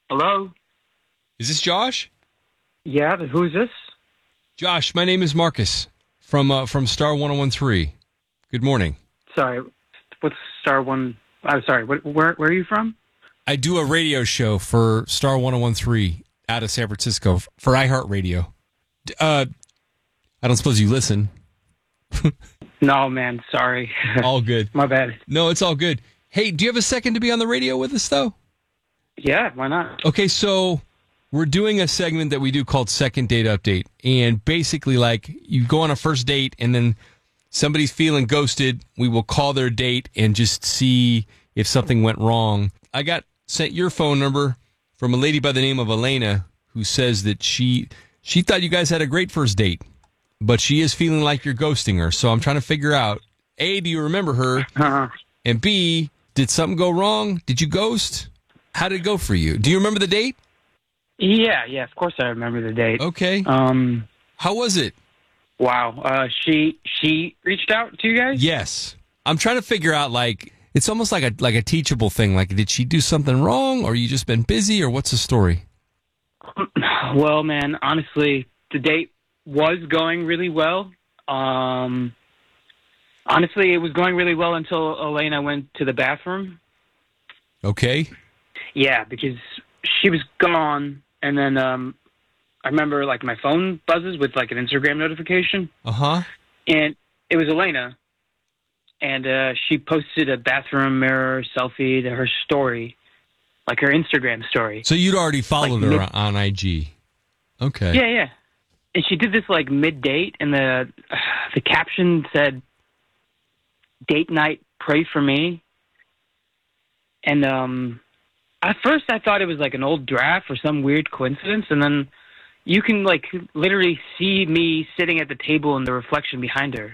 Hello? Is this Josh? Yeah, who's this? Josh, my name is Marcus from Star 1013. Good morning. Sorry, what's Star One? I'm sorry, where are you from? I do a radio show for Star 1013 out of San Francisco for iHeartRadio. I don't suppose you listen. No, man, sorry. All good. My bad. No, it's all good. Hey, do you have a second to be on the radio with us, though? Yeah, why not? Okay, so we're doing a segment that we do called Second Date Update. And basically, like, you go on a first date and then somebody's feeling ghosted. We will call their date and just see if something went wrong. I got sent your phone number from a lady by the name of Elena who says that she thought you guys had a great first date, but she is feeling like you're ghosting her. So I'm trying to figure out, A, do you remember her? Uh-huh. And B, did something go wrong? Did you ghost? How did it go for you? Do you remember the date? Yeah, of course I remember the date. Okay. How was it? Wow. She reached out to you guys? Yes. I'm trying to figure out, like, it's almost like a teachable thing. Like, did she do something wrong, or you just been busy, or what's the story? Well, man, honestly, the date was going really well. Honestly, it was going really well until Elena went to the bathroom. Okay. Yeah, because she was gone, and then I remember, like, my phone buzzes with, like, an Instagram notification. Uh-huh. And it was Elena, and she posted a bathroom mirror selfie to her story, like her Instagram story. So you'd already followed Like her on IG. Okay. Yeah. And she did this, like, mid-date, and the caption said, "Date night, pray for me." And at first I thought it was, like, an old draft or some weird coincidence, and then you can, like, literally see me sitting at the table in the reflection behind her.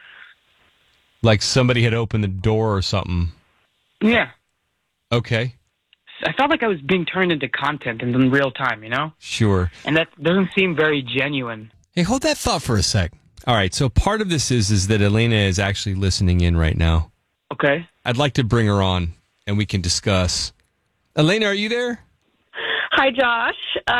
Like somebody had opened the door or something. Yeah. Okay. I felt like I was being turned into content in real time, you know? Sure. And that doesn't seem very genuine. Hey, hold that thought for a sec. All right, so part of this is that Elena is actually listening in right now. Okay. I'd like to bring her on, and we can discuss. Elena, are you there? Hi, Josh.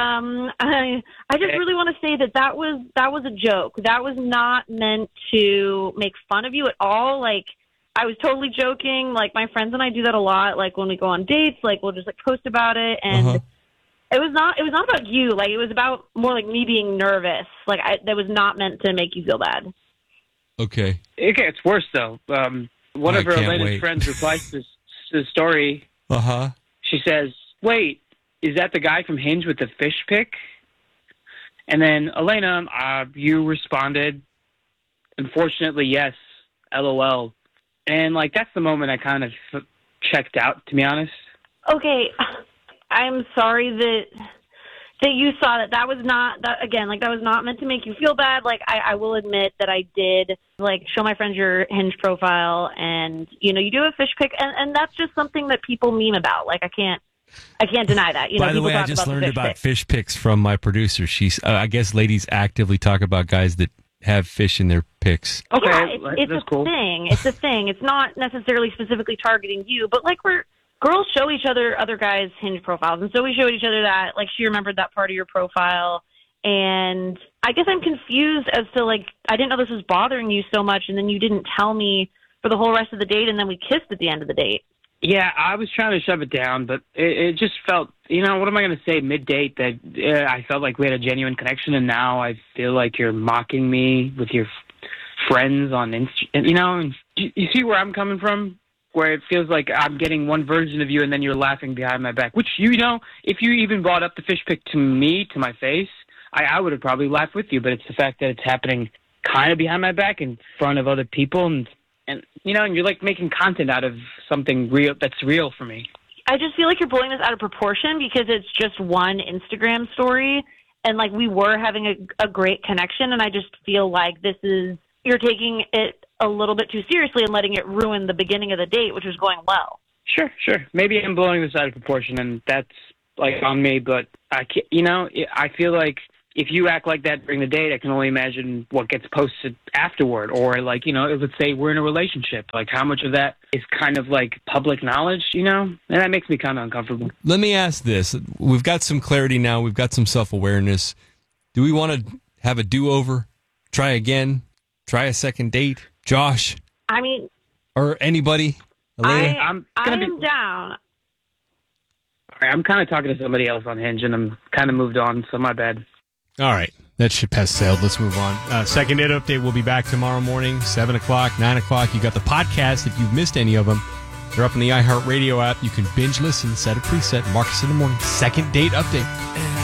I just really want to say that was a joke. That was not meant to make fun of you at all. Like, I was totally joking. Like, my friends and I do that a lot. Like, when we go on dates, like, we'll just, like, post about it. And it was not about you. Like, it was about more like me being nervous. Like, that was not meant to make you feel bad. Okay. It gets worse, though. One of her Elena's friends replies to the story. Uh-huh. She says, "Wait, is that the guy from Hinge with the fish pic?" And then, Elena, you responded, "Unfortunately, yes, LOL." And, like, that's the moment I kind of checked out, to be honest. Okay. I'm sorry that you saw that. That was not, that again, like, that was not meant to make you feel bad. Like, I will admit that I did, like, show my friends your Hinge profile, and, you know, you do a fish pic, and that's just something that people meme about. Like, I can't deny that. You know, by the way, I just learned about fish pics from my producer. She's, I guess ladies actively talk about guys that have fish in their pics. Okay, yeah, it's that's a cool. thing. It's a thing. It's not necessarily specifically targeting you, but, like, girls show each other other guys' Hinge profiles, and so we showed each other that. Like, she remembered that part of your profile, and I guess I'm confused as to, like, I didn't know this was bothering you so much, and then you didn't tell me for the whole rest of the date, and then we kissed at the end of the date. Yeah, I was trying to shove it down, but it just felt, you know, what am I going to say mid-date that I felt like we had a genuine connection, and now I feel like you're mocking me with your friends on Instagram. You know, you see where I'm coming from? Where it feels like I'm getting one version of you and then you're laughing behind my back. Which, you know, if you even brought up the fish pic to me, to my face, I would have probably laughed with you. But it's the fact that it's happening kind of behind my back in front of other people. And you know, and you're like making content out of something real that's real for me. I just feel like you're blowing this out of proportion because it's just one Instagram story. And, like, we were having a great connection. And I just feel like you're taking it a little bit too seriously and letting it ruin the beginning of the date, which was going well. Sure. Maybe I'm blowing this out of proportion, and that's, like, on me, but I can't, you know, I feel like if you act like that during the date, I can only imagine what gets posted afterward. Or like, let's say we're in a relationship, like how much of that is kind of like public knowledge, and that makes me kind of uncomfortable. Let me ask this. We've got some clarity now. We've got some self-awareness. Do we want to have a do-over? Try again? Try a second date? Josh? I mean... Or anybody? Elena? I am down. All right, I'm kind of talking to somebody else on Hinge, and I'm kind of moved on, so my bad. All right. That ship has sailed. Let's move on. Second date update. We'll be back tomorrow morning, 7 o'clock, 9 o'clock. You got the podcast if you've missed any of them. They're up in the iHeartRadio app. You can binge listen, set a preset, Marcus in the morning. Second date update.